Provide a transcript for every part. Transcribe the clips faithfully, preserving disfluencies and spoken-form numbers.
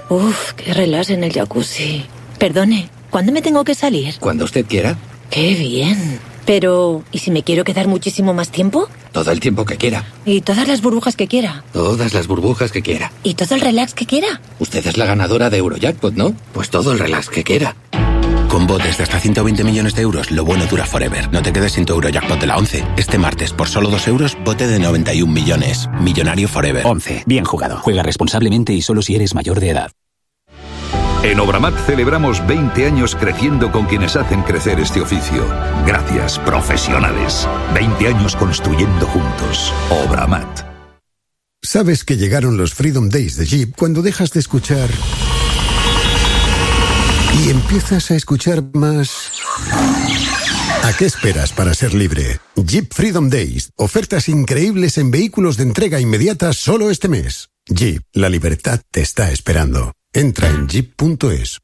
Uf, qué relax en el jacuzzi. Perdone, ¿cuándo me tengo que salir? Cuando usted quiera. Qué bien. Pero, ¿y si me quiero quedar muchísimo más tiempo? Todo el tiempo que quiera. ¿Y todas las burbujas que quiera? Todas las burbujas que quiera. ¿Y todo el relax que quiera? Usted es la ganadora de Eurojackpot, ¿no? Pues todo el relax que quiera. Con botes de hasta ciento veinte millones de euros, lo bueno dura forever. No te quedes sin tu Eurojackpot de la once. Este martes, por solo dos euros, bote de noventa y un millones. Millonario forever. once. Bien jugado. Juega responsablemente y solo si eres mayor de edad. En Obramat celebramos veinte años creciendo con quienes hacen crecer este oficio. Gracias, profesionales. veinte años construyendo juntos. Obramat. Sabes que llegaron los Freedom Days de Jeep cuando dejas de escuchar y empiezas a escuchar más. ¿A qué esperas para ser libre? Jeep Freedom Days. Ofertas increíbles en vehículos de entrega inmediata solo este mes. Jeep, la libertad te está esperando. Entra en jeep punto es.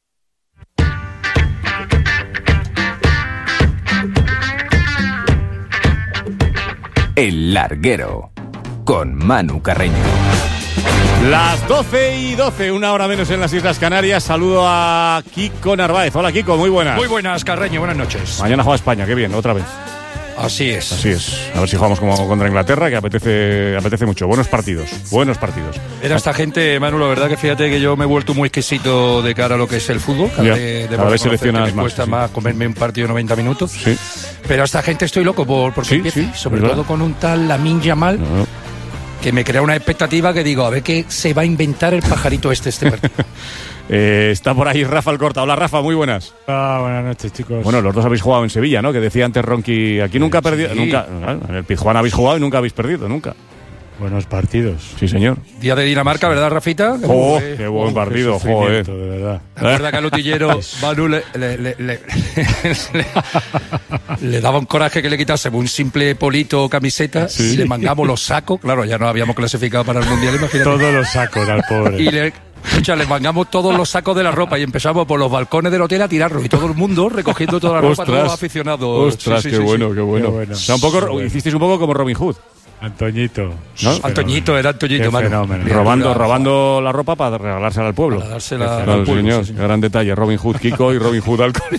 El Larguero, con Manu Carreño. Las doce y doce, una hora menos en las Islas Canarias. Saludo a Kiko Narváez. Hola, Kiko, muy buenas. Muy buenas, Carreño, buenas noches. Mañana juega España, qué bien, otra vez. Así es. Así es. A ver si jugamos como contra Inglaterra, que apetece apetece mucho. Buenos partidos, buenos partidos. Era esta gente, Manu, la verdad que fíjate que yo me he vuelto muy exquisito de cara a lo que es el fútbol. Cada Ya, vez, de cada vez seleccionas me más, cuesta sí. más comerme un partido de noventa minutos. Sí. Pero a esta gente estoy loco por, por que Sí, empiece, sí, sobre es todo verdad. con un tal Lamine Yamal, No, no. que me crea una expectativa que digo, a ver qué se va a inventar el pajarito este este partido. Eh, está por ahí Rafa Alcorta. Hola, Rafa, muy buenas. Ah, buenas noches, chicos. Bueno, los dos habéis jugado en Sevilla, ¿no? Que decía antes Ronqui, aquí nunca ha perdido, Sí. nunca, en el Pizjuán habéis jugado y nunca habéis perdido, nunca. Buenos partidos. Sí, señor. Día de Dinamarca, ¿verdad, Rafita? ¡Oh, Eh, qué buen Oh, partido, qué joder! sufrimiento, de verdad. ¿Te acuerdas que al utillero Manu le, le, le, le, le- le daba un coraje que le quitásemos un simple polito o camiseta Sí. y le mangamos los sacos? Claro, ya no habíamos clasificado para el Mundial, imagínate. Todos los sacos al pobre. Y le, escucha, le mangamos todos los sacos de la ropa y empezamos por los balcones del hotel a tirarlos y todo el mundo recogiendo toda la ropa, todos los aficionados. Ostras, Sí, sí, qué, sí, bueno, sí. qué bueno, Qué bueno. O sea, un poco, Qué bueno. hicisteis un poco como Robin Hood, Antoñito. ¿no? Antoñito, era Antoñito, Qué Manu. fenómeno. Bien, robando, dura, robando la ropa para regalársela al pueblo. Para dársela Claro, al pueblo, señor, sí, señor. gran detalle. Robin Hood Kiko y Robin Hood Alcohol.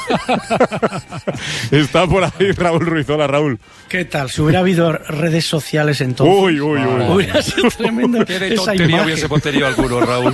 Está por ahí Raúl Ruiz. Hola, Raúl. ¿Qué tal? Si hubiera habido redes sociales entonces, Uy, uy, uy. hubiera sido tremendo Qué de esa tontería imagen. hubiésemos tenido alguno, Raúl.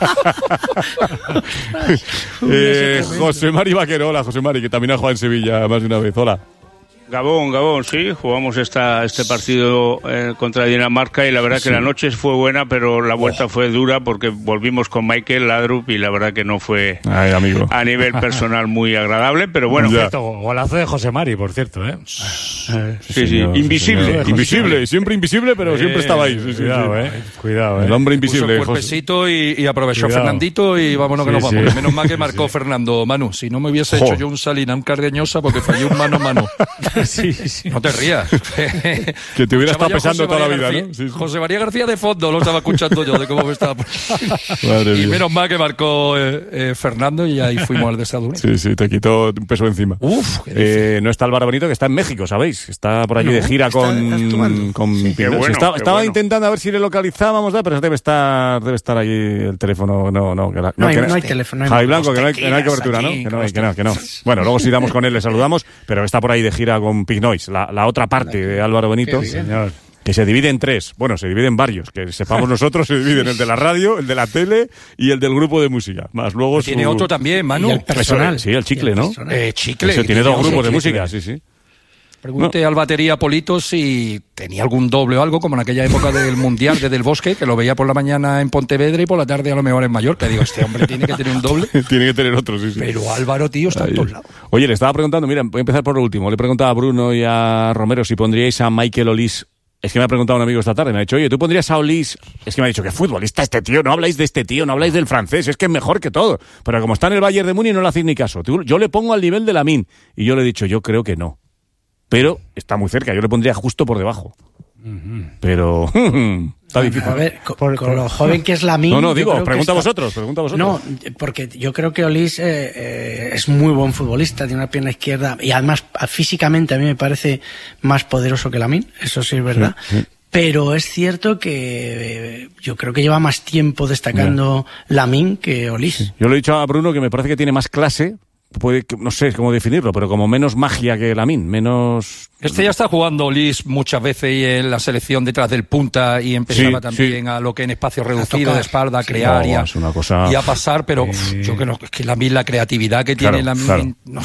Eh, José Mari Vaquero. Hola, José Mari, que también ha jugado en Sevilla más de una vez. Hola. Gabón, Gabón, sí, jugamos esta, este partido eh, contra Dinamarca y la verdad Sí. que la noche fue buena, pero la vuelta fue dura porque volvimos con Michael Laudrup y la verdad que no fue Ay, amigo. a nivel personal muy agradable, pero bueno, Ya. Cierto, golazo de José Mari, por cierto, ¿eh? sí, sí, señor, invisible. señor. Invisible, siempre invisible, pero siempre estaba ahí. Sí, sí, Cuidado, sí. ¿eh? Cuidado, ¿eh? El hombre Puso invisible. el José. cuerpecito y, y aprovechó Cuidado. Fernandito y vámonos que Sí, nos vamos. sí. Menos mal que marcó Fernando, Manu. Si no me hubiese Jo. hecho yo un Salinam Cardeñosa porque falló un mano a mano. Sí, sí. No te rías. Que te hubiera Escuchaba estado yo a pesando José toda la María vida, García- ¿no? Sí, sí. José María García de fondo lo estaba escuchando yo de cómo me estaba. Madre Y mía. menos mal que marcó eh, eh, Fernando y ahí fuimos al de Estados Unidos. Sí, sí, te quitó un peso encima. Uf, qué Eh, no está Álvaro Benito, que está en México, ¿sabéis? Está por allí No, de gira está con, actuando. con Sí, qué Pino- bueno, estaba qué estaba bueno. intentando a ver si le localizábamos, ¿no? Pero debe estar debe estar ahí el teléfono. No, no, que la- No hay- que no hay teléfono, no hay Javi móvil. Blanco, que no hay, que no hay Los cobertura, ¿no? tequilas Que no hay, aquí, que no, que no. Bueno, luego si damos con él le saludamos, pero está por ahí de gira con Pig Noise, la, la otra parte de Álvaro Benito. Señor. Que se divide en tres. Bueno, se divide en varios. Que sepamos nosotros, se divide en el de la radio, el de la tele y el del grupo de música. Más luego Tiene su- otro también, Manu. Y el personal. Eso, sí, el chicle, Y el ¿no? personal. Eh, chicle. Eso, tiene dos Dice, grupos de chicle. música, sí, sí. Pregunté al batería Polito si tenía algún doble o algo, como en aquella época del Mundial desde el Bosque, que lo veía por la mañana en Pontevedra y por la tarde a lo mejor en Mallorca. Digo, este hombre tiene que tener un doble. Tiene que tener otro, sí, sí. Pero Álvaro, tío, está Ahí. en todos lados. Oye, le estaba preguntando, mira, voy a empezar por lo último. Le preguntaba a Bruno y a Romero si pondríais a Michael Olís. Es que me ha preguntado un amigo esta tarde, me ha dicho, oye, ¿tú pondrías a Olís? Es que me ha dicho, ¿qué futbolista este tío? No habláis de este tío, no habláis del francés, es que es mejor que todo. Pero como está en el Bayern de Múnich no le hacéis ni caso. Tú- Yo le pongo al nivel de Lamine. Y yo le he dicho, yo creo que no. Pero está muy cerca, yo le pondría justo por debajo. Pero está difícil. A ver, con, con lo joven que es Lamine. No, no, yo digo, creo que pregunta a está- vosotros, pregunta a vosotros. No, porque yo creo que Olís eh, eh, es muy buen futbolista, tiene una pierna izquierda y además a- físicamente a mí me parece más poderoso que Lamine, eso sí es verdad. Sí, sí. pero es cierto que yo creo que lleva más tiempo destacando yeah. Lamine que Olís. Sí. Yo le he dicho a Bruno que me parece que tiene más clase, puede, no sé cómo definirlo, pero como menos magia que Lamine, menos... Este ya está jugando Olís muchas veces y en la selección detrás del punta y empezaba sí, también sí. a lo que en espacio reducido de espalda a crear sí. no, y, a, es una cosa... y a pasar, pero uf, yo creo que Lamine, la creatividad que claro, tiene Lamine... Claro. No,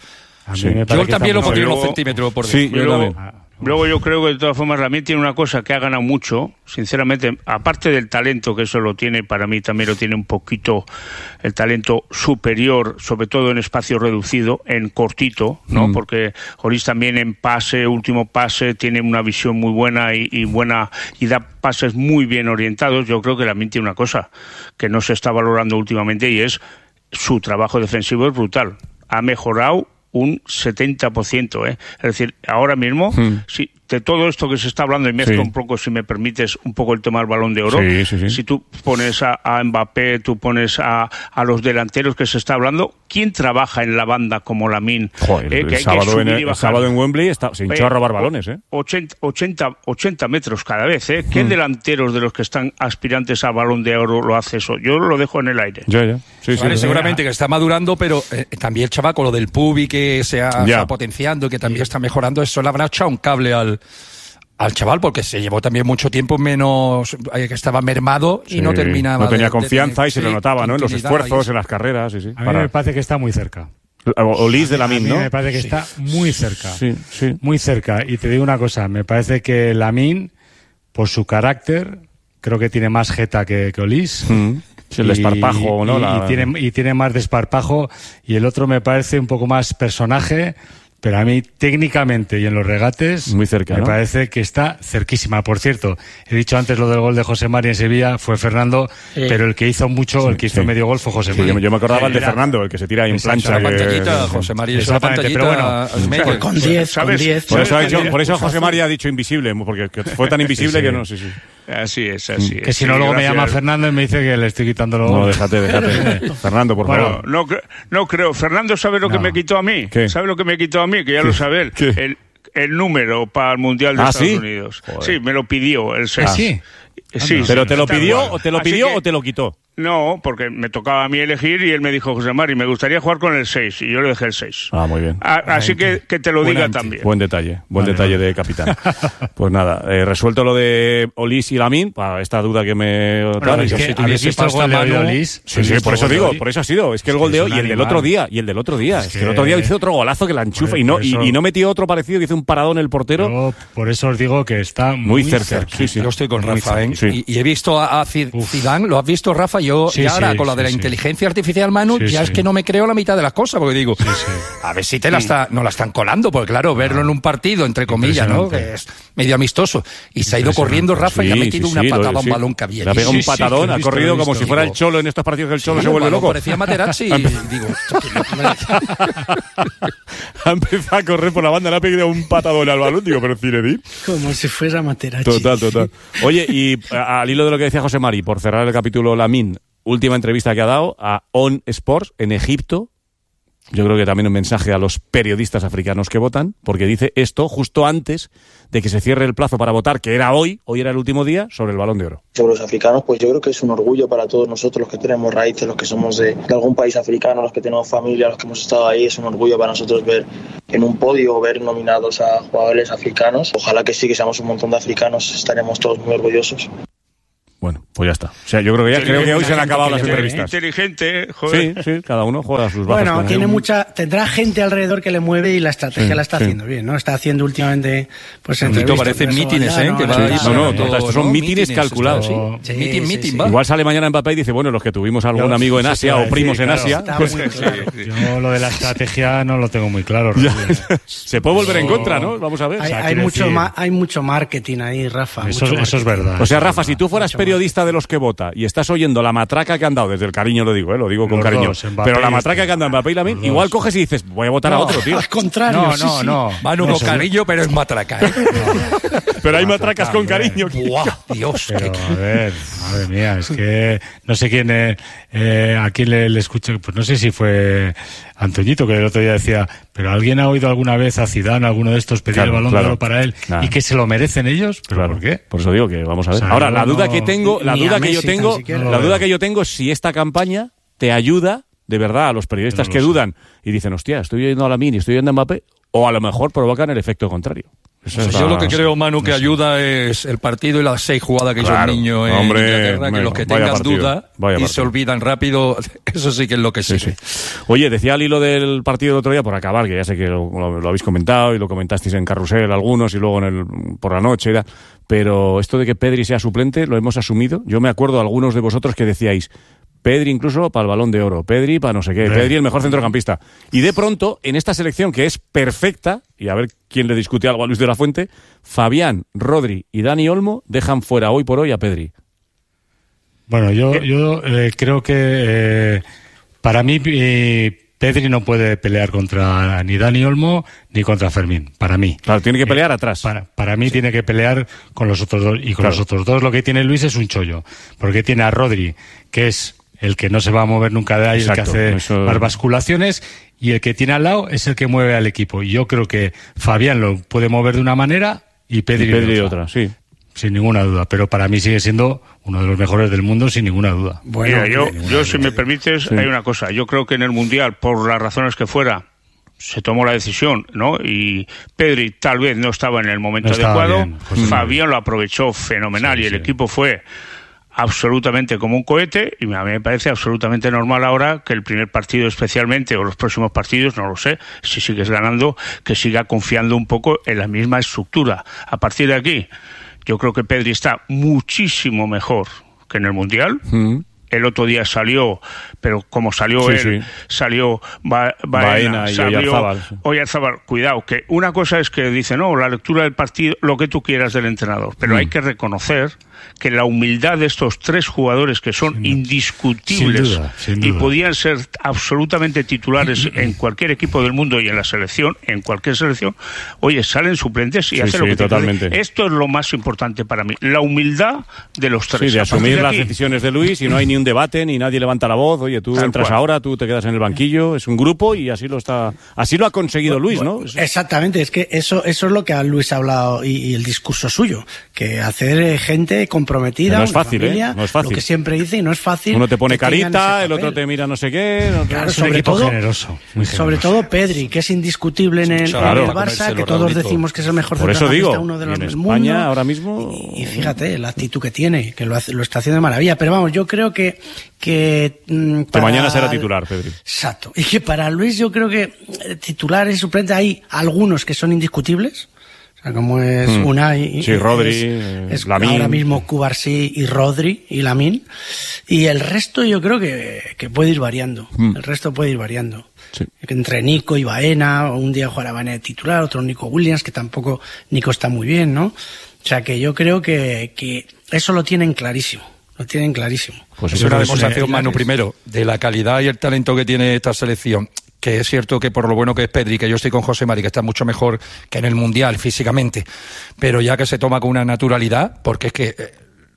sí. Yo también lo pondría unos centímetros por sí, yo también. Luego yo creo que de todas formas Lamine tiene una cosa que ha ganado mucho, sinceramente, aparte del talento, que eso lo tiene, para mí también lo tiene un poquito el talento superior, sobre todo en espacio reducido, en cortito, ¿no? Mm. Porque Olís también en pase, último pase, tiene una visión muy buena y, y buena y da pases muy bien orientados. Yo creo que Lamine tiene una cosa que no se está valorando últimamente y es su trabajo defensivo es brutal. Ha mejorado un setenta por ciento, ¿eh? Es decir, ahora mismo, hmm. si de todo esto que se está hablando, y mezclo sí. un poco, si me permites, un poco el tema del Balón de Oro, sí, sí, sí. si tú pones a, a Mbappé, tú pones a, a los delanteros que se está hablando, ¿quién trabaja en la banda como Lamine? Joder, eh, que el, sábado en, el sábado en Wembley está, se hinchó eh, a robar balones, ¿eh? ochenta, ochenta, ochenta metros cada vez, ¿eh? ¿Qué hmm. delanteros de los que están aspirantes a Balón de Oro lo hace eso? Yo lo dejo en el aire. Ya, ya. Sí, vale, sí, seguramente sí. que está madurando, pero eh, también el chaval con lo del pubi que se ha, se ha potenciando, que también está mejorando, eso le habrá echado un cable al al chaval, porque se llevó también mucho tiempo menos, eh, que estaba mermado y sí, no terminaba. No tenía de, confianza de, y se sí, lo notaba, ¿no? En los esfuerzos, y... en las carreras, sí, sí. A mí Para... me parece que está muy cerca. Olís de Lamine, ¿no? A mí me parece que sí. está muy cerca. Sí, sí. Muy cerca. Y te digo una cosa, me parece que Lamine, por su carácter, creo que tiene más jeta que, que Olís. Mm. Sí, el desparpajo, ¿no? Y, La... y, tiene, y tiene más desparpajo. Y el otro me parece un poco más personaje. Pero a mí, técnicamente y en los regates, muy cerca, me ¿no? parece que está cerquísima. Por cierto, he dicho antes lo del gol de José Mari en Sevilla, fue Fernando, sí. pero el que hizo mucho, sí, el que hizo sí. medio gol fue José Mari. Sí, yo me acordaba el de Fernando, el que se tira ahí en plancha. La pantallita, que... José Mari hizo la pantallita, pero bueno, pues con diez, con diez. Por eso, ha dicho, por eso José Mari ha dicho invisible, porque fue tan invisible sí, sí. que no, sí, sí. Así es, así que es. si no, sí, luego gracias. me llama Fernando y me dice que le estoy quitando los... No, déjate, déjate. Fernando, por bueno, favor. No, no creo. Fernando sabe lo no. que me quitó a mí. ¿Qué? ¿Sabe lo que me quitó a mí? Que ya ¿Qué? lo sabe él. ¿Qué? El, el número para el Mundial de ¿Ah, Estados sí? Unidos. Joder. Sí, me lo pidió el seis. ¿Ah, sí? Sí, ¿Pero sí, te lo pidió igual. o te lo Así pidió que, o te lo quitó? No, porque me tocaba a mí elegir y él me dijo, José Mari, me gustaría jugar con el seis y yo le dejé el seis. Ah, muy bien. A, así que, que te lo diga también. Buen detalle, buen vale, detalle vale. de capitán. Pues nada, eh, resuelto lo de Olís y Lamine, para esta duda que me... Bueno, tal, es yo que, si ¿habéis visto el gol de Manu... Olís? Sí, sí, por eso digo, por eso ha sido. Es que el gol de hoy y el del otro día, y el del otro día. Es que, es que el otro día hizo otro golazo que la enchufa y no, y, y no metió otro parecido que hizo un paradón el portero. Yo, por eso os digo que está muy, muy cerca. cerca. Sí, sí. Yo estoy con Rafa, ¿eh? Sí. Y, y he visto a, a Zidane, ¿lo has visto, Rafa? Yo sí, y ahora sí, con la de la sí, inteligencia artificial, Manu, sí, ya sí. es que no me creo la mitad de las cosas, porque digo, sí, sí. a ver si te la está, no la están colando, porque claro, verlo en un partido, entre comillas, ¿no? Que es medio amistoso. Y se ha ido corriendo Rafa sí, y ha metido sí, una sí, patada a lo, un sí. balón que había. Le ha pegado sí, un patadón, sí, ha visto, corrido visto, como si fuera el Cholo en estos partidos que el Cholo sí, se vuelve loco. Parecía Materazzi y digo, ha empezado a correr por la banda, le ha pegado un patadón al balón, digo, pero Zinedine. Como si fuera Materazzi. Total, total. Oye, y al hilo de lo que decía José Mari, por cerrar el capítulo Lamine, última entrevista que ha dado a On Sports en Egipto. Yo creo que también un mensaje a los periodistas africanos que votan, porque dice esto justo antes de que se cierre el plazo para votar, que era hoy, hoy era el último día, sobre el Balón de Oro. Sobre los africanos, pues yo creo que es un orgullo para todos nosotros, los que tenemos raíces, los que somos de, de algún país africano, los que tenemos familia, los que hemos estado ahí. Es un orgullo para nosotros ver en un podio, ver nominados a jugadores africanos. Ojalá que sí, que seamos un montón de africanos, estaremos todos muy orgullosos. Bueno, pues ya está. O sea, yo creo que ya creo que hoy se han acabado las entrevistas. Inteligente, joder. Sí, sí, cada uno juega sus bazas. Bueno, tiene mucha, tendrá gente alrededor que le mueve y la estrategia sí, la está sí. haciendo bien, ¿no? Está haciendo últimamente, pues entrevistas. Parecen mítines, ¿eh? Que va sí, no, no, todo, estos son ¿no? mítines calculados. Sí, sí, meeting, sí, meeting, sí. va. Igual sale mañana Mbappé y dice, bueno, los que tuvimos algún yo, amigo en Asia o primos decir, en Asia. Claro, pues, claro. Yo lo de la estrategia no lo tengo muy claro. Se puede volver en contra, ¿no? Vamos a ver. Hay, o sea, hay, mucho, ma- hay mucho marketing ahí, Rafa. Eso, eso es verdad. O sea, Rafa, si tú fueras periodista de los que vota y estás oyendo la matraca que han dado, desde el cariño lo digo, ¿eh? Lo digo con los cariño, dos, pero la matraca que han dado Mbappé y Lamine, igual coges y dices, voy a votar no, a otro, tío. Al contrario, no, sí, no, sí. no. Manu no, con cariño, pero es matraca, ¿eh? No. Pero hay matracas con cariño. Buah, Dios. Pero, a ver, Madre mía, es que no sé quién, eh, eh, a quién le, le escuché, pues no sé si fue Antoñito, que el otro día decía, pero ¿alguien ha oído alguna vez a Zidane, alguno de estos, pedir claro, el balón claro. de oro para él nah. y que se lo merecen ellos? ¿Pero claro. por qué? Por eso digo que vamos a ver. O sea, Ahora, la duda no, que tengo, la duda que yo tengo, no la duda que yo tengo es si esta campaña te ayuda de verdad a los periodistas no que sé. dudan y dicen, hostia, estoy oyendo a Lamine y estoy oyendo a Mbappé, o a lo mejor provocan el efecto contrario. Pues la... Yo lo que creo, Manu, que no ayuda es el partido y las seis jugadas que claro, hizo el niño en hombre, Inglaterra, que los que tengan partido, duda y partido. se olvidan rápido, eso sí que es lo que sí. sí. Oye, decía al hilo del partido del otro día, por acabar, que ya sé que lo, lo, lo habéis comentado y lo comentasteis en Carrusel algunos y luego en el, por la noche, ¿verdad? Pero esto de que Pedri sea suplente lo hemos asumido. Yo me acuerdo de algunos de vosotros que decíais, Pedri incluso para el Balón de Oro, Pedri para no sé qué, Pedri el mejor centrocampista. Y de pronto, en esta selección que es perfecta, y a ver quién le discute algo a Luis de la Fuente, Fabián, Rodri y Dani Olmo dejan fuera hoy por hoy a Pedri. Bueno, yo, yo eh, creo que eh, para mí eh, Pedri no puede pelear contra ni Dani Olmo ni contra Fermín, para mí. Claro, tiene que pelear eh, atrás. Para, para mí sí. tiene que pelear con los otros dos, y con claro. los otros dos lo que tiene Luis es un chollo, porque tiene a Rodri, que es el que no se va a mover nunca de ahí, Exacto, el que hace eso... las basculaciones, y el que tiene al lado es el que mueve al equipo. Y yo creo que Fabián lo puede mover de una manera y Pedri, y Pedri de otra. otra, sí. Sin ninguna duda, pero para mí sigue siendo uno de los mejores del mundo, sin ninguna duda. Bueno, Mira, yo, yo si me permites, sí. hay una cosa. Yo creo que en el Mundial, por las razones que fuera, se tomó la decisión, ¿no? Y Pedri tal vez no estaba en el momento no adecuado. Bien, Fabián lo aprovechó fenomenal sí, y el sí. equipo fue absolutamente como un cohete, y a mí me parece absolutamente normal ahora que el primer partido especialmente, o los próximos partidos, no lo sé, si sigues ganando, que siga confiando un poco en la misma estructura. A partir de aquí, yo creo que Pedri está muchísimo mejor que en el Mundial. Mm. El otro día salió, pero como salió sí, él, sí. salió ba Baena, Baena y salió Oyarzábal. Sí. Oyarzábal. Cuidado, que una cosa es que dice, no, la lectura del partido, lo que tú quieras del entrenador, pero mm. hay que reconocer que la humildad de estos tres jugadores que son sin indiscutibles sin duda, sin duda. y podían ser absolutamente titulares en cualquier equipo del mundo y en la selección, en cualquier selección, oye, salen suplentes y sí, hacen sí, lo que totalmente. Tienen. Esto es lo más importante para mí, la humildad de los tres. Sí, de asumir de las decisiones de Luis y no hay ni un debate, ni nadie levanta la voz, oye, tú Tal entras cual. ahora, tú te quedas en el banquillo, es un grupo y así lo está, así lo ha conseguido Luis, ¿no? Exactamente, es que eso, eso es lo que a Luis ha hablado y, y el discurso suyo, que hacer gente comprometida, no es fácil, familia, ¿eh? No es fácil. Lo que siempre dice, y no es fácil. Uno te pone carita, el otro te mira no sé qué. No, claro, es un sobre equipo todo, generoso, muy generoso. Sobre todo Pedri, que es indiscutible en el, claro, en el Barça, que todos decimos que es el mejor centrocampista, uno de los del mundo. España ahora mismo. Y, y fíjate la actitud que tiene, que lo, hace, lo está haciendo de maravilla. Pero vamos, yo creo que que, mm, para, que mañana será titular, Pedri. Exacto. Y que para Luis yo creo que titulares y suplentes hay algunos que son indiscutibles. Como es mm. Unai, sí, Rodri, es, es Lamine. Ahora mismo Cubarsí y Rodri y Lamine. Y el resto yo creo que, que puede ir variando. Mm. El resto puede ir variando. Sí. Entre Nico y Baena, un día jugará Baena de titular, otro Nico Williams, que tampoco Nico está muy bien, ¿no? O sea que yo creo que, que eso lo tienen clarísimo. Lo tienen clarísimo. Pues es una demostración, Manu, primero, de la calidad y el talento que tiene esta selección. Que es cierto que por lo bueno que es Pedri, que yo estoy con José Mari, que está mucho mejor que en el Mundial físicamente, pero ya que se toma con una naturalidad, porque es que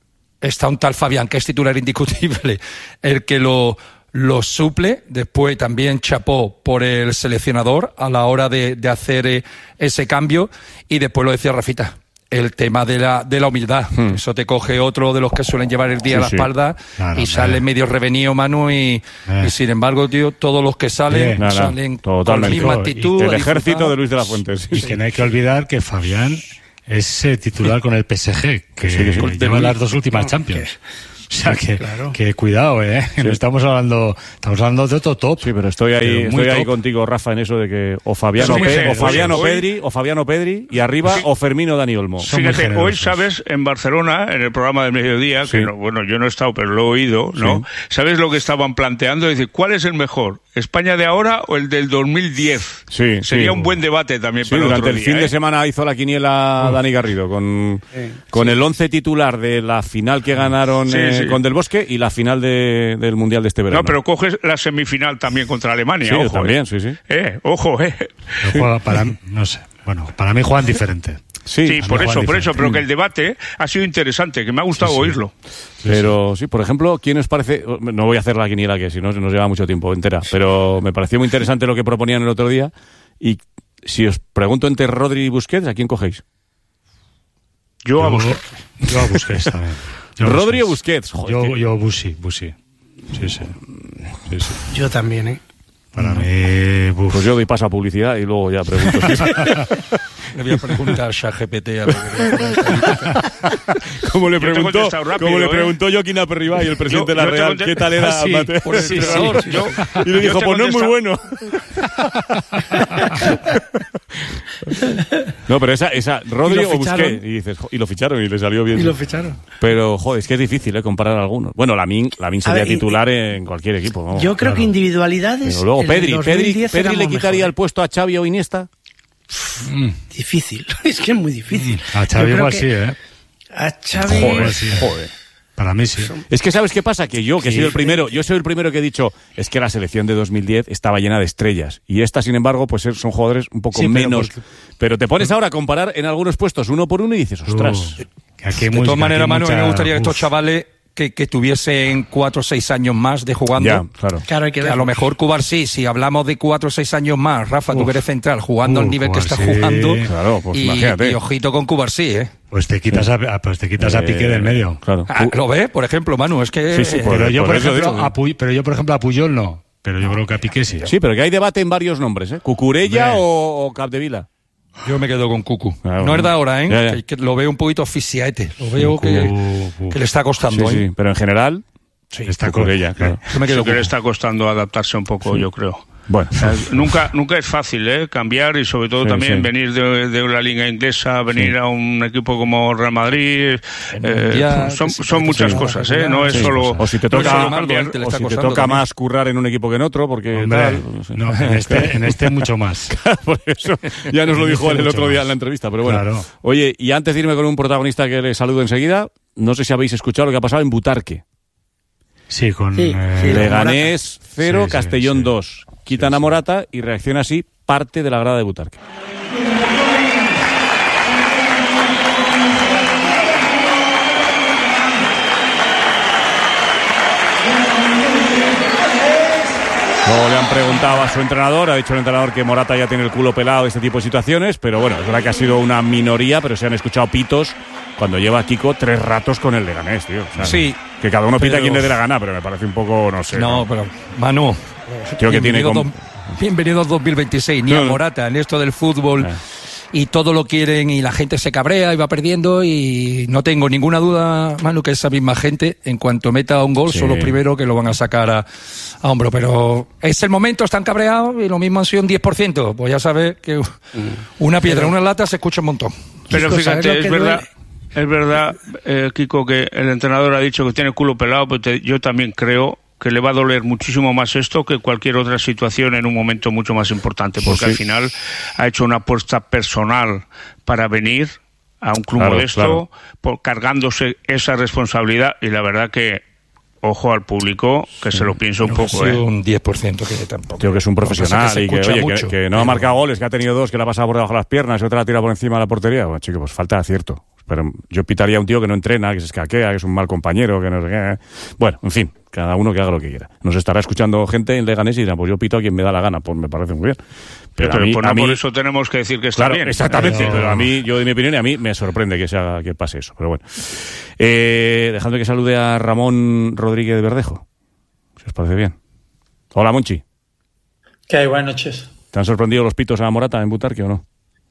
está un tal Fabián, que es titular indiscutible, el que lo, lo suple. Después también chapó por el seleccionador a la hora de, de hacer ese cambio, y después lo decía Rafita, el tema de la de la humildad. Hmm. Eso te coge otro de los que suelen llevar el día sí, a la espalda sí. claro, y sale eh. medio revenido, Manu, y, eh. y sin embargo, tío, todos los que salen, eh. salen con la misma actitud. El ejército de Luis de la Fuente. Sí, y sí. que no hay que olvidar que Fabián es eh, titular con el P S G, que sí, sí, sí. lleva las dos últimas no, Champions. Que... O sea, que, claro. que cuidado, ¿eh? Sí. No estamos hablando estamos hablando de otro top. Sí, pero estoy ahí pero estoy ahí contigo, Rafa, en eso de que o Fabiano, sí, Pe o Fabiano Pedri, o Fabiano Pedri, y arriba sí. o Fermín o Dani Olmo. Fíjate, hoy, sabes, en Barcelona, en el programa del mediodía, sí. que no, bueno, yo no he estado, pero lo he oído, ¿no? Sí. ¿Sabes lo que estaban planteando? Dice, ¿cuál es el mejor? ¿España de ahora o el del dos mil diez? Sí, Sería sí. un buen debate también sí, para durante otro el día, fin ¿eh? de semana hizo la quiniela uh. Dani Garrido con, sí. con sí. el once titular de la final que ganaron sí, eh, sí. con Del Bosque y la final de, del Mundial de este verano. No, pero coges la semifinal también contra Alemania. Sí, ojo, también, eh. sí, sí. Eh, ojo, eh. Juega para, no sé, bueno, para mí juegan diferente. Sí, sí por eso, por eso, pero que el debate ha sido interesante, que me ha gustado sí, sí. oírlo. Pero sí, por ejemplo, ¿quién os parece? No voy a hacer la quiniela, que si no nos lleva mucho tiempo entera, pero me pareció muy interesante lo que proponían el otro día. Y si os pregunto entre Rodri y Busquets, ¿a quién cogéis? Yo a Busquets. Yo a Busquets también. Yo Rodri o Busquets. Joder, yo, que... yo Busi, Busi. Sí, sí. sí, sí. Yo también, ¿eh? Para mí... Buf. Pues yo doy paso a publicidad y luego ya pregunto. Le voy a preguntar a ChatGPT a ver Como le preguntó, rápido, como le preguntó ¿eh? Joaquín Aperribay, el presidente yo, de la Real, ¿qué tal era? Sí, Mateo, por sí, sí, yo, y le dijo, pues no es muy bueno. No, pero esa, esa Rodri o Busquets, y dices, y lo ficharon y le salió bien. Y lo ficharon. Pero, joder, es que es difícil, ¿eh? Comparar a algunos. Bueno, Lamin, Lamin sería ver, titular y, en cualquier equipo. Vamos, yo creo claro. que individualidades. Pero luego Pedri, Pedri, Pedri le quitaría mejor. el puesto a Xavi o Iniesta. Mm. Difícil, es que es muy difícil. A Xavi igual sí, ¿eh? A Xavi... Joder, sí. Joder. Para mí sí. Es que ¿sabes qué pasa? Que yo, que sí. he sido el primero, yo soy el primero que he dicho, es que la selección de dos mil diez estaba llena de estrellas. Y esta, sin embargo, pues son jugadores un poco sí, menos. Pero, porque... pero te pones ahora a comparar en algunos puestos uno por uno y dices, ostras. Uh, aquí de todas maneras, Manu, mucha... me gustaría que estos chavales que, que tuviesen cuatro o seis años más de jugando. Ya, claro. claro hay que, que a lo mejor Cubar sí, si hablamos de cuatro o seis años más, Rafa, Uf. tú que eres central, jugando uh, al nivel Cubar que está sí. jugando. Claro, pues y, imagínate. Y ojito con Cubar sí, ¿eh? Pues te quitas a, pues te quitas eh, a Piqué del medio. Claro. Ah, ¿lo ves? Por ejemplo, Manu, es que... Sí, sí, por, pero, yo, por, por eso ejemplo, digo, a Puy, pero yo, por ejemplo, a Puyol no. Pero yo creo que a Piqué sí. Sí, pero que hay debate en varios nombres, ¿eh? Cucurella o, o Capdevila. Yo me quedo con Cucu. Ah, bueno. No es de ahora, ¿eh? Ya, ya. Que, que lo veo un poquito oficiaete. Lo veo Cucu, que, que le está costando, sí, ¿eh? Sí, pero en general... Sí, está Cucurella, claro. Yo me quedo sí que le está costando adaptarse un poco, sí. yo creo. Bueno, o sea, nunca nunca es fácil ¿eh? cambiar y sobre todo sí, también sí. venir de, de una liga inglesa, venir sí. a un equipo como Real Madrid, eh, ya, son, son muchas sí, cosas, ¿eh? no es sí, solo o si te toca, no cambiar, o si te toca más currar en un equipo que en otro, porque Hombre, tal, no, en este en este mucho más. Por eso ya nos lo dijo él el otro día en la entrevista, pero bueno. Claro. Oye, y antes de irme con un protagonista que le saludo enseguida, no sé si habéis escuchado lo que ha pasado en Butarque. Sí, con sí, eh, sí, Leganés cero, sí, Castellón sí, dos. Quitan sí, a Morata y reacciona así parte de la grada de Butarque. Luego le han preguntado a su entrenador, ha dicho el entrenador que Morata ya tiene el culo pelado de este tipo de situaciones, pero bueno, es verdad que ha sido una minoría, pero se han escuchado pitos cuando lleva a Kiko tres ratos con el Leganés, tío. O sea, sí. Que cada uno pita pero... a quien le dé la gana, pero me parece un poco, no sé. No, ¿no? pero, Manu, creo que tiene como... bienvenido dos mil veintiséis, ni no. a Morata, en esto del fútbol... Eh. Y todo lo quieren y la gente se cabrea y va perdiendo y no tengo ninguna duda, Manu, que esa misma gente, en cuanto meta un gol, sí. son los primeros que lo van a sacar a, a hombro. Pero es el momento, están cabreados y lo mismo han sido un diez por ciento. Pues ya sabes que una piedra, pero, una lata se escucha un montón. Pero Kiko, fíjate, es verdad, es verdad, eh, Kiko, que el entrenador ha dicho que tiene el culo pelado, pero te, yo también creo que le va a doler muchísimo más esto que cualquier otra situación en un momento mucho más importante, porque pues sí. al final ha hecho una apuesta personal para venir a un club claro, modesto, claro. por, cargándose esa responsabilidad, y la verdad que ojo al público que sí. se lo piensa un no, poco, ha ¿eh? un diez por ciento que tampoco. Creo que es un profesional que y que, oye, que, que no ha marcado goles, que ha tenido dos, que la ha pasado por debajo de las piernas y otra la tira por encima de la portería. Bueno, chico, pues falta de acierto. Pero yo pitaría a un tío que no entrena, que se escaquea, que es un mal compañero, que no sé qué. Bueno, en fin, cada uno que haga lo que quiera. Nos estará escuchando gente en Leganés y dirá, pues yo pito a quien me da la gana, pues me parece muy bien. Pero, pero a mí, por, a mí, por eso tenemos que decir que está claro, bien. Exactamente, pero... pero a mí, yo de mi opinión, y a mí me sorprende que, sea, que pase eso. Pero bueno, eh, dejando que salude a Ramón Rodríguez de Verdejo, si os parece bien. Hola, Monchi. ¿Qué hay? Buenas noches. ¿Te han sorprendido los pitos a Morata en Butarque o no?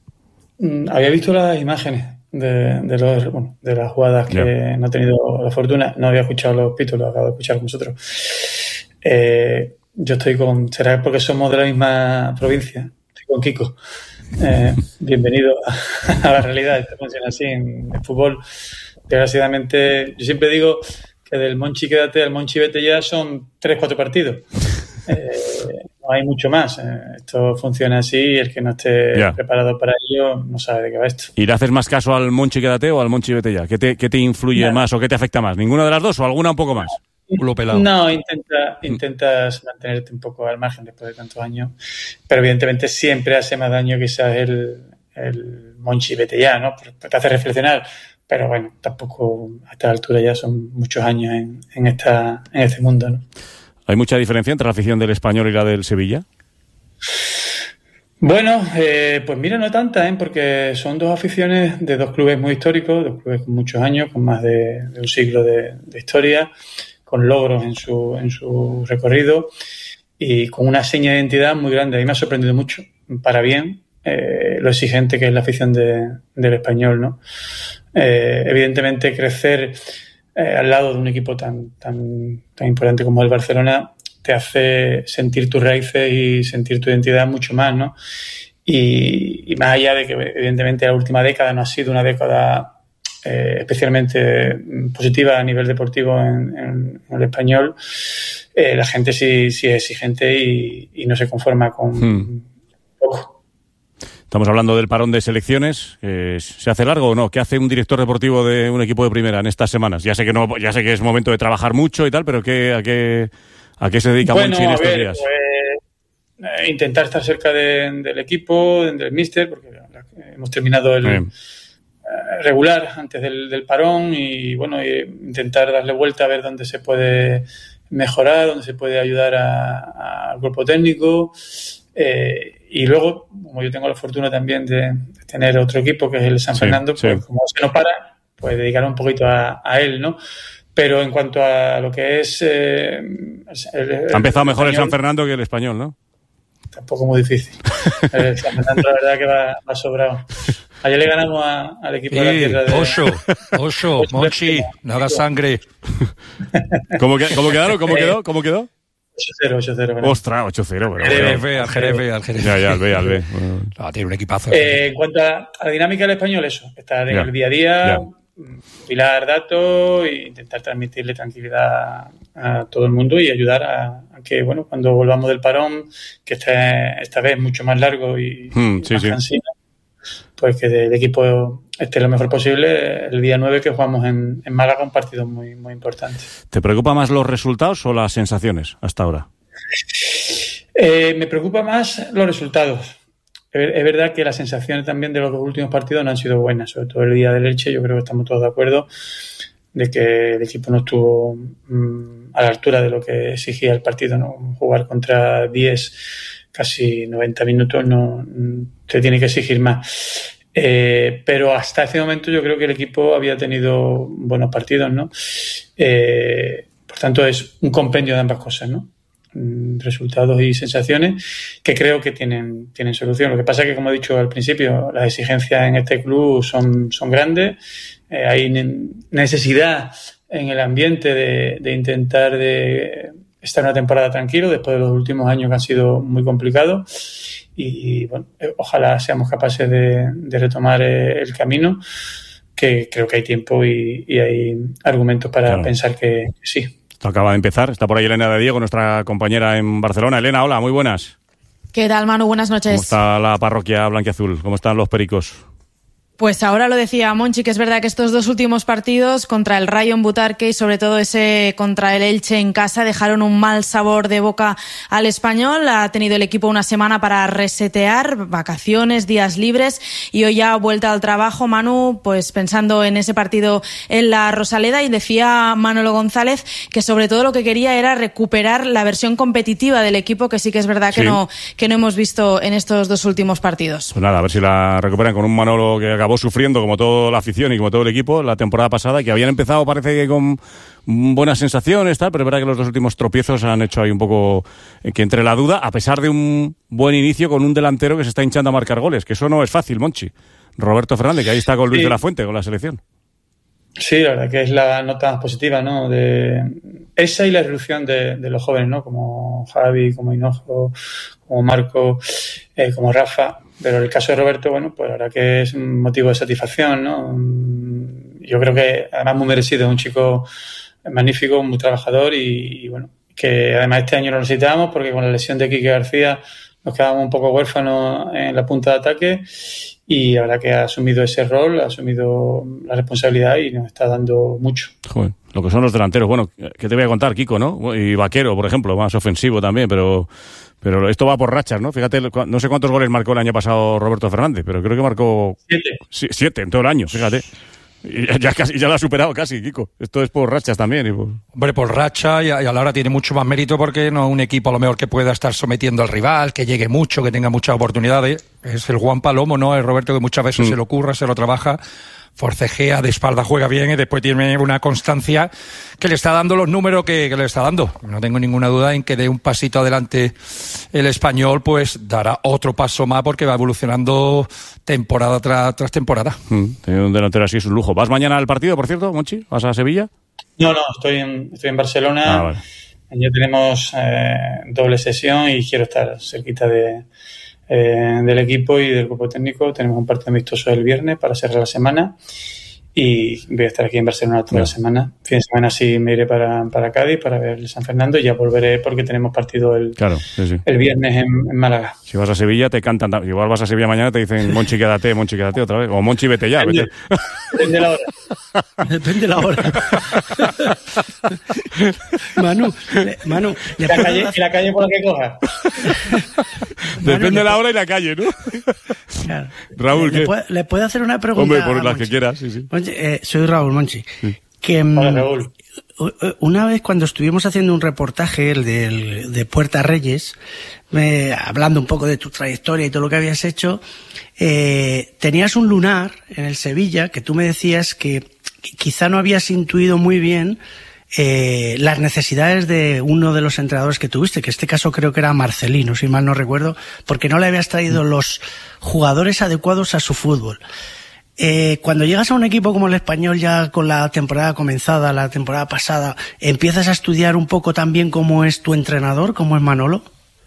Mm, había visto las imágenes de, de, los, bueno, de las jugadas que yeah. no he tenido la fortuna. No había escuchado los pitos, los acabo de escuchar con vosotros. Eh, yo estoy con... ¿Será porque somos de la misma provincia? Estoy con Kiko. Eh, bienvenido a, a la realidad. Esto funciona así en el fútbol. Desgraciadamente, yo siempre digo que del Monchi quédate al Monchi vete ya son tres, cuatro partidos. Eh, no hay mucho más. Eh, esto funciona así y el que no esté yeah. preparado para ello no sabe de qué va esto. ¿Y le haces más caso al Monchi quédate o al Monchi vete ya? ¿Qué te, qué te influye yeah. más o qué te afecta más? ¿Ninguna de las dos o alguna un poco más? Lo pelado. No, intenta, intentas mantenerte un poco al margen después de tantos años, pero evidentemente siempre hace más daño quizás el, el Monchi vete ya, ¿no? Te hace reflexionar, pero bueno, tampoco a esta altura ya son muchos años en, en, esta, en este mundo, ¿no? ¿Hay mucha diferencia entre la afición del Español y la del Sevilla? Bueno, eh, pues mira, no tanta, ¿eh? Porque son dos aficiones de dos clubes muy históricos, dos clubes con muchos años, con más de, de un siglo de, de historia, con logros en su, en su recorrido y con una seña de identidad muy grande. A mí me ha sorprendido mucho, para bien, eh, lo exigente que es la afición de, del Español, ¿no? Eh, evidentemente, crecer eh, al lado de un equipo tan, tan, tan importante como el Barcelona te hace sentir tus raíces y sentir tu identidad mucho más, ¿no? Y, y más allá de que, evidentemente, la última década no ha sido una década eh, especialmente positiva a nivel deportivo en, en, en el Español, eh, la gente sí, sí es exigente y, y no se conforma con hmm. poco. Estamos hablando del parón de selecciones. Eh, ¿Se hace largo o no? ¿Qué hace un director deportivo de un equipo de primera en estas semanas? Ya sé que no, ya sé que es momento de trabajar mucho y tal, pero ¿qué, a qué... ¿A qué se dedica bueno, Monchi en estos ver, días? Pues, eh, intentar estar cerca de, del equipo, del míster, porque eh, hemos terminado el eh, regular antes del, del parón y bueno, y intentar darle vuelta a ver dónde se puede mejorar, dónde se puede ayudar al cuerpo técnico. Eh, y luego, como yo tengo la fortuna también de, de tener otro equipo que es el San sí, Fernando, pues sí. como se no para, pues dedicar un poquito a, a él, ¿no? Pero en cuanto a lo que es... Eh, el, el, ha empezado el mejor español, el San Fernando que el Español, ¿no? Tampoco muy difícil. El San Fernando, la verdad, que va, va sobrado. Ayer le ganamos a, al equipo sí, de la tierra de... Ocho, ocho, Monchi, no hagas sangre. ¿Cómo, que, ¿Cómo quedaron? ¿Cómo quedó? ¿Cómo quedó? ocho cero, ocho cero. Ostras, ocho cero. Al Jerez B, al Jerez B, al Jerez B. Ya, ya, al B, al B. No, tiene un equipazo. Eh, en cuanto a, a la dinámica del español, eso. Estar en ya. el día a día... Ya. Pilar datos e intentar transmitirle tranquilidad a todo el mundo y ayudar a, a que, bueno, cuando volvamos del parón, que este, esta vez mucho más largo y, mm, y sí, más sí. cansino, pues que el equipo esté lo mejor posible el día nueve que jugamos en, en Málaga, un partido muy, muy importante. ¿Te preocupa más los resultados o las sensaciones hasta ahora? Eh, me preocupa más los resultados. Es verdad que las sensaciones también de los dos últimos partidos no han sido buenas, sobre todo el día del Elche. Yo creo que estamos todos de acuerdo de que el equipo no estuvo mmm, a la altura de lo que exigía el partido, ¿no? Jugar contra diez, casi noventa minutos, no te tiene que exigir más. Eh, pero hasta ese momento yo creo que el equipo había tenido buenos partidos, ¿no? Eh, por tanto, es un compendio de ambas cosas, ¿no? Resultados y sensaciones que creo que tienen, tienen solución. Lo que pasa es que, como he dicho al principio, las exigencias en este club son, son grandes. Eh, hay necesidad en el ambiente de, de intentar de estar una temporada tranquilo después de los últimos años que han sido muy complicados y, y bueno, ojalá seamos capaces de, de retomar el camino, que creo que hay tiempo y, y hay argumentos para claro. pensar que, que sí. Esto acaba de empezar. Está por ahí Elena de Diego, nuestra compañera en Barcelona. Elena, hola, muy buenas. ¿Qué tal, Manu? Buenas noches. ¿Cómo está la parroquia blanquiazul? ¿Cómo están los pericos? Pues ahora lo decía Monchi, que es verdad que estos dos últimos partidos contra el Rayo en Butarque y sobre todo ese contra el Elche en casa dejaron un mal sabor de boca al Español. Ha tenido el equipo una semana para resetear, vacaciones, días libres y hoy ya vuelta al trabajo. Manu, pues pensando en ese partido en la Rosaleda, y decía Manolo González que sobre todo lo que quería era recuperar la versión competitiva del equipo, que sí que es verdad que, sí. no, que no hemos visto en estos dos últimos partidos. Pues nada, a ver si la recuperan con un Manolo que acabó sufriendo como toda la afición y como todo el equipo la temporada pasada, que habían empezado parece que con buenas sensaciones, tal, pero es verdad que los dos últimos tropiezos han hecho ahí un poco que entre la duda, a pesar de un buen inicio con un delantero que se está hinchando a marcar goles, que eso no es fácil, Monchi. Roberto Fernández, que ahí está con Luis sí. de la Fuente, con la selección. Sí, la verdad que es la nota más positiva, ¿no? De esa y la evolución de, de los jóvenes, ¿no? Como Javi, como Hinojo, como Marco, eh, como Rafa. Pero el caso de Roberto, bueno, pues la verdad que es un motivo de satisfacción, ¿no? Yo creo que además muy merecido, es un chico magnífico, muy trabajador y, y bueno, que además este año lo necesitábamos porque con la lesión de Quique García nos quedábamos un poco huérfanos en la punta de ataque y la verdad que ha asumido ese rol, ha asumido la responsabilidad y nos está dando mucho. Joder, lo que son los delanteros. Bueno, ¿qué te voy a contar, Kiko, no? Y Vaquero, por ejemplo, más ofensivo también, pero pero esto va por rachas, ¿no? Fíjate, no sé cuántos goles marcó el año pasado Roberto Fernández, pero creo que marcó... Siete. Siete en todo el año, fíjate. Y ya, casi, ya lo ha superado casi, Kiko. Esto es por rachas también. Y por... Hombre, por racha, y a, y a la hora tiene mucho más mérito porque no es un equipo a lo mejor que pueda estar sometiendo al rival, que llegue mucho, que tenga muchas oportunidades. Es el Juan Palomo, ¿no? El Roberto que muchas veces mm. se lo ocurra, se lo trabaja, forcejea, de espalda juega bien y después tiene una constancia que le está dando los números que, que le está dando. No tengo ninguna duda en que de un pasito adelante el Español pues dará otro paso más porque va evolucionando temporada tras, tras temporada. Mm, tener un delantero así es un lujo. ¿Vas mañana al partido, por cierto, Monchi? ¿Vas a Sevilla? No, no, estoy en, estoy en Barcelona. Ah, vale. Ya tenemos eh, doble sesión y quiero estar cerquita de, eh, del equipo y del grupo técnico. Tenemos un partido amistoso el viernes para cerrar la semana y voy a estar aquí en Barcelona toda no. la semana. Fin de semana sí me iré para, para Cádiz para ver el San Fernando y ya volveré porque tenemos partido el, claro, sí, sí. el viernes en, en Málaga. Si vas a Sevilla te cantan, igual vas a Sevilla mañana te dicen Monchi quédate, Monchi quédate otra vez, o Monchi vete ya. Depende, vete. Depende de la hora. Depende de la hora. Manu, le, Manu, ¿Y la, calle, ¿y la calle por la que cojas? Depende de la hora y la calle, ¿no? Claro. Raúl, ¿Le, ¿qué? Puede, ¿Le puedo hacer una pregunta? Hombre, por las que quieras, sí, sí. Monchi, eh, soy Raúl Monchi. Sí. Que, Hola, Raúl. Una vez cuando estuvimos haciendo un reportaje el de, de Puerta Reyes, eh, hablando un poco de tu trayectoria y todo lo que habías hecho, eh, tenías un lunar en el Sevilla que tú me decías que quizá no habías intuido muy bien eh, las necesidades de uno de los entrenadores que tuviste, que en este caso creo que era Marcelino, si mal no recuerdo, porque no le habías traído los jugadores adecuados a su fútbol. Eh, cuando llegas a un equipo como el Español ya con la temporada comenzada, la temporada pasada, ¿empiezas a estudiar un poco también cómo es tu entrenador, cómo es Manolo?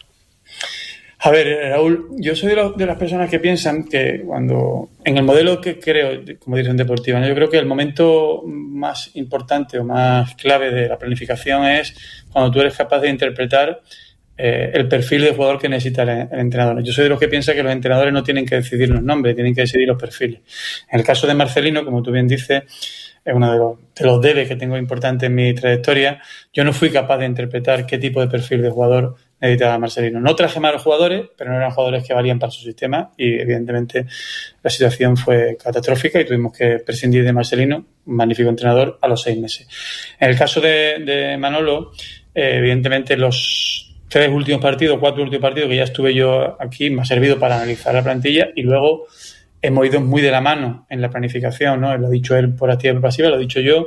A ver, Raúl, yo soy de, los, de las personas que piensan que cuando, en el modelo que creo como dirección deportiva, ¿no? Yo creo que el momento más importante o más clave de la planificación es cuando tú eres capaz de interpretar eh, el perfil de jugador que necesita el, el entrenador. Yo soy de los que piensa que los entrenadores no tienen que decidir los nombres, tienen que decidir los perfiles. En el caso de Marcelino, como tú bien dices, es uno de los, de los debes que tengo importante en mi trayectoria. Yo no fui capaz de interpretar qué tipo de perfil de jugador necesitaba Marcelino. No traje malos jugadores, pero no eran jugadores que valían para su sistema y evidentemente la situación fue catastrófica y tuvimos que prescindir de Marcelino, un magnífico entrenador, a los seis meses. En el caso de, de Manolo, eh, evidentemente los tres últimos partidos, cuatro últimos partidos que ya estuve yo aquí, me ha servido para analizar la plantilla y luego hemos ido muy de la mano en la planificación, ¿no? Lo ha dicho él por activa y por pasiva, lo he dicho yo.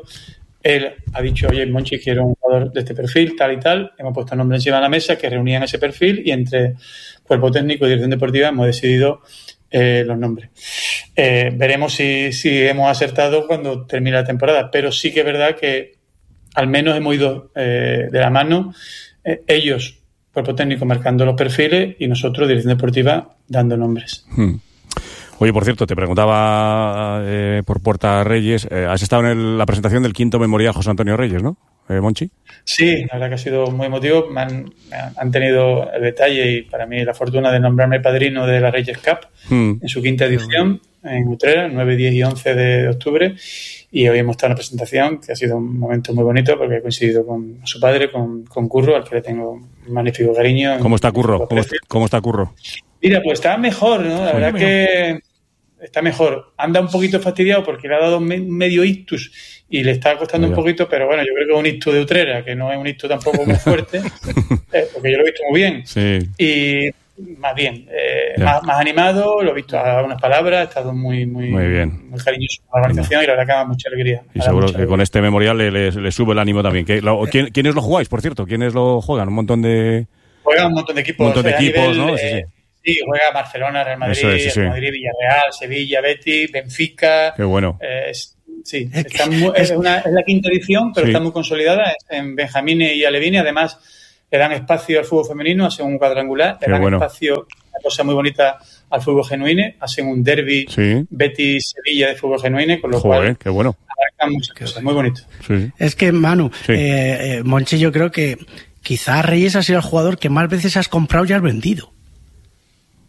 Él ha dicho, oye, Monchi, quiero un jugador de este perfil, tal y tal. Hemos puesto nombres encima de la mesa que reunían ese perfil y entre cuerpo técnico y dirección deportiva hemos decidido eh, los nombres. Eh, veremos si, si hemos acertado cuando termine la temporada, pero sí que es verdad que al menos hemos ido eh, de la mano, eh, ellos, cuerpo técnico, marcando los perfiles y nosotros, dirección deportiva, dando nombres. Hmm. Oye, por cierto, te preguntaba eh, por Puerta Reyes, eh, has estado en el, la presentación del quinto memorial José Antonio Reyes, ¿no, eh, Monchi? Sí, la verdad que ha sido muy emotivo. Me han, me han tenido el detalle y para mí la fortuna de nombrarme padrino de la Reyes Cup hmm. en su quinta edición en Utrera, nueve, diez y once de octubre. Y hoy hemos estado en la presentación, que ha sido un momento muy bonito porque he coincidido con su padre, con, con Curro, al que le tengo un magnífico cariño. ¿Cómo está Curro? ¿Cómo está, ¿Cómo está Curro? Mira, pues está mejor, ¿no? La sí, verdad que está mejor. Anda un poquito fastidiado porque le ha dado me, medio ictus y le está costando Mira. un poquito, pero bueno, yo creo que es un ictus de Utrera, que no es un ictus tampoco muy fuerte, eh, porque yo lo he visto muy bien. Sí. Y más bien, eh, más, más animado, lo he visto a algunas palabras, ha estado muy muy, muy, bien. muy cariñoso con la organización Venga. Y la verdad que da mucha alegría. Y seguro que alegría. Con este memorial le, le, le sube el ánimo también. ¿Qué, lo, ¿quién, ¿Quiénes lo jugáis, por cierto? ¿Quiénes lo juegan? Un montón de... Juegan un montón de equipos. Un montón de equipos, nivel, ¿no? Eh, sí, sí. Sí, juega Barcelona, Real Madrid, es, sí, sí. Madrid, Villarreal, Sevilla, Betis, Benfica. Qué bueno. Eh, es, sí, está muy, es, una, es la quinta edición, pero sí. está muy consolidada en Benjamines y Alevines. Además, le dan espacio al fútbol femenino, hacen un cuadrangular, le Qué dan bueno. espacio, una cosa muy bonita, al fútbol genuino, hacen un derbi sí. Betis-Sevilla de fútbol genuino, con lo Joder, cual qué bueno. abarcan muchas cosas, muy bonito. Sí. Es que, Manu, sí. eh, eh, Monchi, yo creo que quizás Reyes ha sido el jugador que más veces has comprado y has vendido.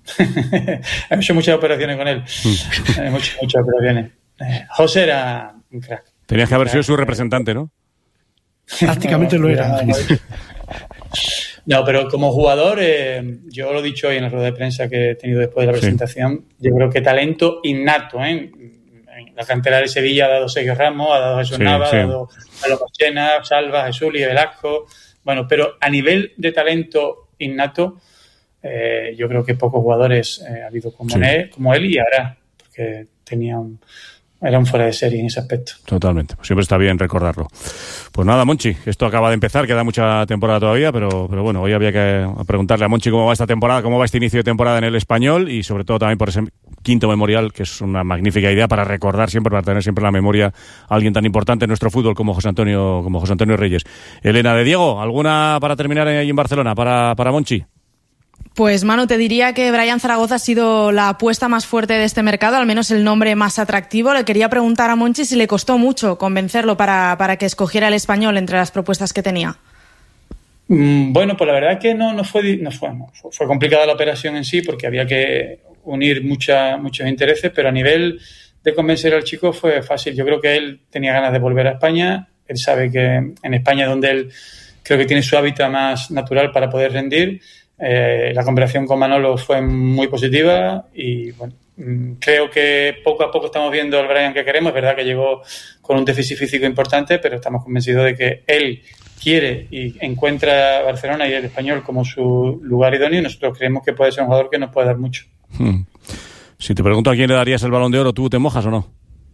He hecho muchas operaciones con él. He hecho muchas operaciones. Eh, José era un crack. Tenías que haber sido su representante, ¿no? Prácticamente lo era. No, pero como jugador, eh, yo lo he dicho hoy en la rueda de prensa que he tenido después de la presentación, sí. Yo creo que talento innato, ¿eh? En la cantera de Sevilla ha dado Sergio Ramos, ha dado Jesús sí, Nava, sí. ha dado Carlos Machena, Salva, Jesús y Velasco. Bueno, pero a nivel de talento innato, eh, yo creo que pocos jugadores eh, ha habido como, sí. él, como él y ahora, porque tenía un... Era un fuera de serie en ese aspecto. Totalmente. Siempre está bien recordarlo. Pues nada, Monchi, esto acaba de empezar, queda mucha temporada todavía, pero, pero bueno, hoy había que preguntarle a Monchi cómo va esta temporada, cómo va este inicio de temporada en el Español y sobre todo también por ese quinto memorial, que es una magnífica idea para recordar siempre, para tener siempre en la memoria a alguien tan importante en nuestro fútbol como José Antonio, como José Antonio Reyes. Elena de Diego, ¿alguna para terminar ahí en Barcelona para, para Monchi? Pues Manu, te diría que Brian Zaragoza ha sido la apuesta más fuerte de este mercado, al menos el nombre más atractivo. Le quería preguntar a Monchi si le costó mucho convencerlo para, para que escogiera el Español entre las propuestas que tenía. Bueno, pues la verdad es que no, no, fue, no fue, no, fue complicada la operación en sí porque había que unir mucha, muchos intereses, pero a nivel de convencer al chico fue fácil. Yo creo que él tenía ganas de volver a España. Él sabe que en España es donde él creo que tiene su hábitat más natural para poder rendir. Eh, la conversación con Manolo fue muy positiva y bueno, creo que poco a poco estamos viendo al Brian que queremos. Es verdad que llegó con un déficit físico importante, pero estamos convencidos de que él quiere y encuentra Barcelona y el Español como su lugar idóneo y nosotros creemos que puede ser un jugador que nos puede dar mucho. Hmm. Si te pregunto a quién le darías el Balón de Oro, ¿tú te mojas o no?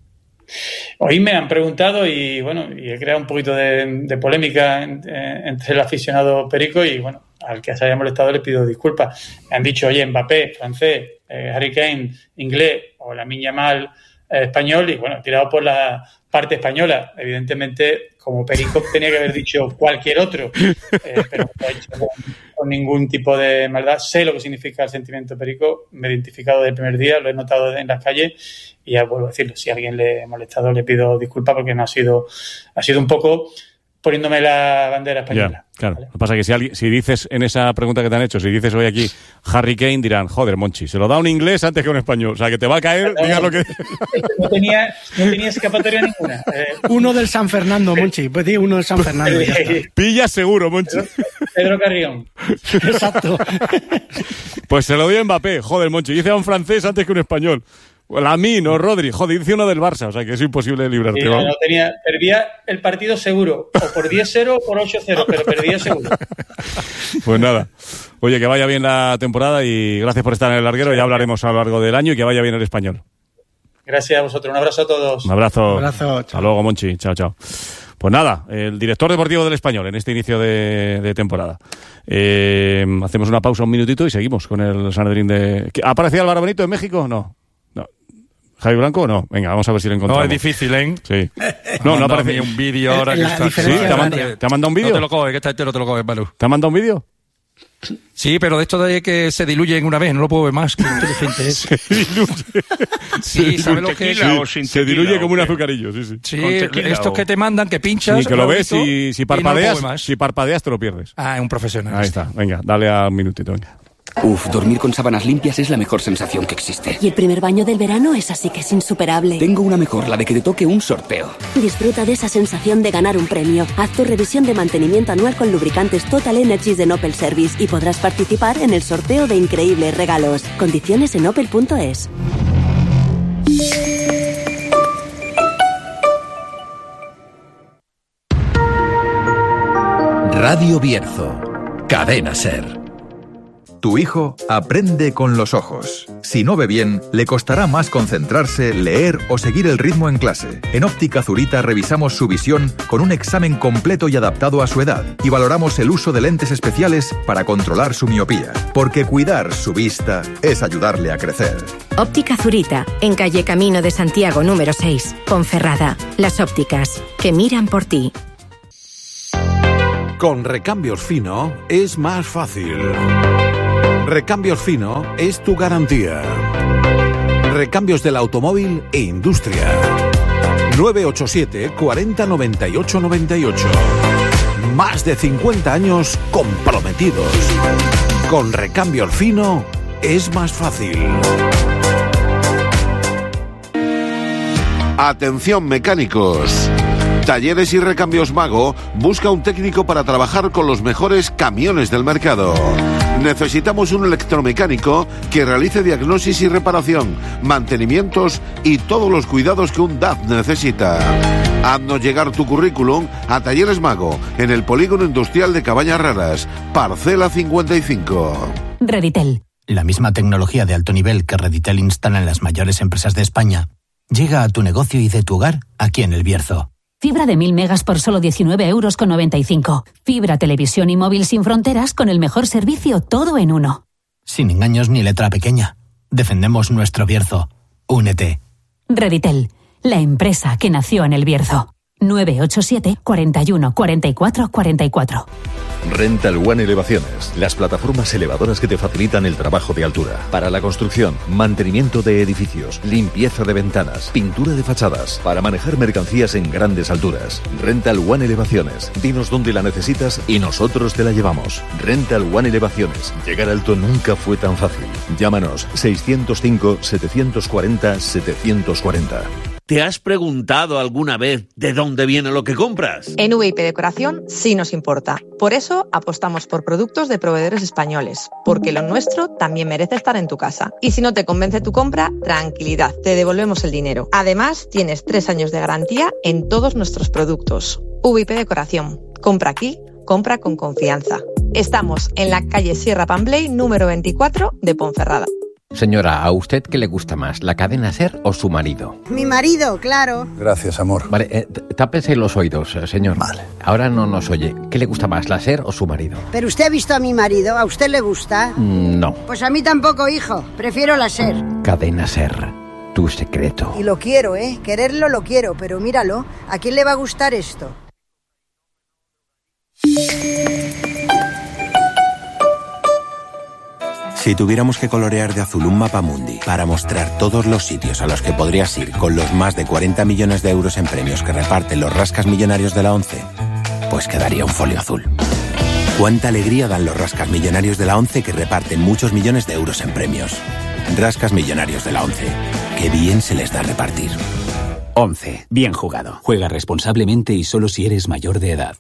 Hoy me han preguntado y bueno, y he creado un poquito de, de polémica en, en, entre el aficionado perico y bueno, al que se haya molestado le pido disculpas. Me han dicho, oye, Mbappé, francés, eh, Harry Kane, inglés o Lamine Yamal, eh, español y bueno, he tirado por la parte española. Evidentemente, como perico tenía que haber dicho cualquier otro, eh, pero no lo he hecho con, con ningún tipo de maldad. Sé lo que significa el sentimiento perico, me he identificado desde el primer día, lo he notado en las calles y ya vuelvo a decirlo, si a alguien le he molestado le pido disculpas porque no ha sido, ha sido un poco poniéndome la bandera española. Ya, claro. ¿Vale? Lo que pasa es que si, alguien, si dices en esa pregunta que te han hecho, si dices hoy aquí Harry Kane, dirán, joder, Monchi, se lo da un inglés antes que un español. O sea, que te va a caer, no, digas lo que... No tenía, no tenía escapatoria ninguna. Eh, uno del San Fernando, Monchi. Pues sí, uno del San Fernando. Ya está. Pilla seguro, Monchi. Pedro, Pedro Carrión. Exacto. Pues se lo dio Mbappé. Joder, Monchi, dice a un francés antes que un español. Lamine o Rodri, joder, dice uno del Barça, o sea que es imposible librarte. Sí, no, no tenía, perdía el partido seguro, o por diez cero o por ocho cero, pero perdía seguro. Pues nada, oye, que vaya bien la temporada y gracias por estar en el larguero, ya hablaremos a lo largo del año y que vaya bien el Español. Gracias a vosotros, un abrazo a todos. Un abrazo. Un abrazo. Hasta luego, Monchi, chao, chao. Pues nada, el director deportivo del Español en este inicio de, de temporada. Eh, hacemos una pausa un minutito y seguimos con el Sanedrín de... ¿Ha aparecido Álvaro Benito en México? No. ¿Javi Blanco o no? Venga, vamos a ver si lo encontramos. No, es difícil, ¿eh? Sí. No, no aparece un vídeo ahora que está... ¿Sí? ¿Te ha, mandado, ¿Te ha mandado un vídeo? No te lo coges, que está entero, te lo coges, Manu. ¿Te ha mandado un vídeo? Sí, pero de esto de que se diluye en una vez, no lo puedo ver más. Qué inteligente es. Se diluye. Sí, ¿sabes lo que es? Sí, se diluye como un azucarillo, sí, sí. Sí, estos que te mandan, que pinchas... Sí, que lo ves y si parpadeas, no si parpadeas te lo pierdes. Ah, es un profesional. Ahí está, venga, dale a un minutito, venga. Uf, dormir con sábanas limpias es la mejor sensación que existe. Y el primer baño del verano es así que es insuperable. Tengo una mejor, la de que te toque un sorteo. Disfruta de esa sensación de ganar un premio. Haz tu revisión de mantenimiento anual con lubricantes Total Energies de Opel Service y podrás participar en el sorteo de increíbles regalos. Condiciones en opel punto es. Radio Bierzo, Cadena SER. Tu hijo aprende con los ojos. Si no ve bien, le costará más concentrarse, leer o seguir el ritmo en clase. En Óptica Zurita revisamos su visión con un examen completo y adaptado a su edad y valoramos el uso de lentes especiales para controlar su miopía. Porque cuidar su vista es ayudarle a crecer. Óptica Zurita, en calle Camino de Santiago número seis, Ponferrada. Las ópticas que miran por ti. Con Recambios Fino es más fácil. Recambios Fino es tu garantía. Recambios del automóvil e industria. nueve ocho siete, cuarenta, noventa y ocho, noventa y ocho. Más de cincuenta años comprometidos. Con Recambios Fino es más fácil. Atención mecánicos. Talleres y Recambios Mago busca un técnico para trabajar con los mejores camiones del mercado. Necesitamos un electromecánico que realice diagnosis y reparación, mantenimientos y todos los cuidados que un D A F necesita. Haznos llegar tu currículum a Talleres Mago, en el Polígono Industrial de Cabañas Raras, parcela cincuenta y cinco. Reditel. La misma tecnología de alto nivel que Reditel instala en las mayores empresas de España llega a tu negocio y de tu hogar aquí en El Bierzo. Fibra de mil megas por solo diecinueve euros con noventa y cinco. Fibra, televisión y móvil sin fronteras con el mejor servicio, todo en uno. Sin engaños ni letra pequeña. Defendemos nuestro Bierzo. Únete. Reditel, la empresa que nació en El Bierzo. nueve ocho siete, cuarenta y uno, cuarenta y cuatro, cuarenta y cuatro. Rental One Elevaciones, las plataformas elevadoras que te facilitan el trabajo de altura. Para la construcción, mantenimiento de edificios, limpieza de ventanas, pintura de fachadas, para manejar mercancías en grandes alturas. Rental One Elevaciones, dinos dónde la necesitas y nosotros te la llevamos. Rental One Elevaciones, llegar alto nunca fue tan fácil. Llámanos seiscientos cinco, setecientos cuarenta, setecientos cuarenta. ¿Te has preguntado alguna vez de dónde viene lo que compras? En V I P Decoración sí nos importa. Por eso apostamos por productos de proveedores españoles, porque lo nuestro también merece estar en tu casa. Y si no te convence tu compra, tranquilidad, te devolvemos el dinero. Además, tienes tres años de garantía en todos nuestros productos. V I P Decoración. Compra aquí, compra con confianza. Estamos en la calle Sierra Pambley, número veinticuatro de Ponferrada. Señora, ¿a usted qué le gusta más, la cadena SER o su marido? Mi marido, claro. Gracias, amor. Vale, eh, tápese los oídos, señor. Vale. Ahora no nos oye. ¿Qué le gusta más, la SER o su marido? ¿Pero usted ha visto a mi marido? ¿A usted le gusta? Mm, no. Pues a mí tampoco, hijo. Prefiero la SER. Cadena SER, tu secreto. Y lo quiero, ¿eh? Quererlo lo quiero, pero míralo. ¿A quién le va a gustar esto? Si tuviéramos que colorear de azul un mapa mundi para mostrar todos los sitios a los que podrías ir con los más de cuarenta millones de euros en premios que reparten los rascas millonarios de la ONCE, pues quedaría un folio azul. Cuánta alegría dan los rascas millonarios de la ONCE que reparten muchos millones de euros en premios. Rascas millonarios de la ONCE. Qué bien se les da repartir. ONCE. Bien jugado. Juega responsablemente y solo si eres mayor de edad.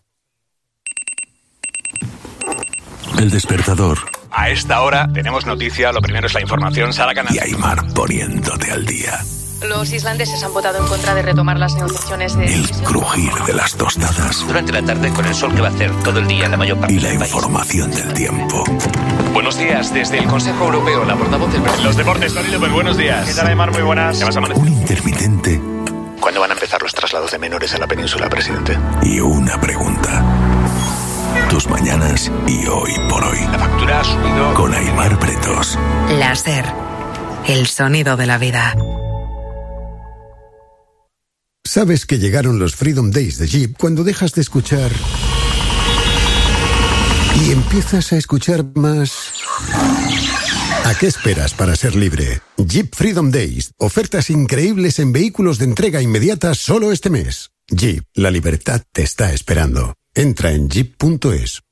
El despertador. A esta hora tenemos noticia, lo primero es la información, Sara Canal. Y Aymar poniéndote al día. Los islandeses han votado en contra de retomar las negociaciones de... El crujir de las tostadas. Durante la tarde con el sol que va a hacer todo el día en la mayor parte y la del país. Información del tiempo. Buenos días, desde el Consejo Europeo, la portavoz del... Los deportes, Tony López, buenos días. ¿Qué tal, Aymar? Muy buenas. ¿Qué vas a Un intermitente. ¿Cuándo van a empezar los traslados de menores a la península, presidente? Y una pregunta. Tus mañanas y hoy por hoy. La factura ha subido. Con Aymar Pretos. La SER. El sonido de la vida. ¿Sabes que llegaron los Freedom Days de Jeep cuando dejas de escuchar y empiezas a escuchar más? ¿A qué esperas para ser libre? Jeep Freedom Days. Ofertas increíbles en vehículos de entrega inmediata solo este mes. Jeep, la libertad te está esperando. Entra en jeep punto es.